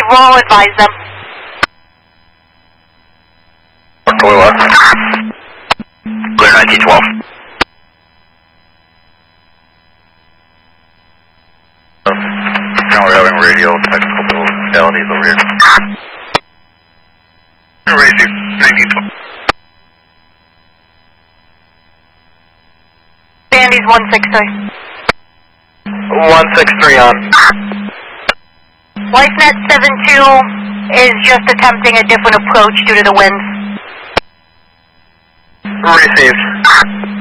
Roll, advise them. Clear left. Clear 1912. Now we're having radio technical modalities over here. Radio 1912. Sandy's 163. 163 on. LifeNet 72 is just attempting a different approach due to the winds. Received.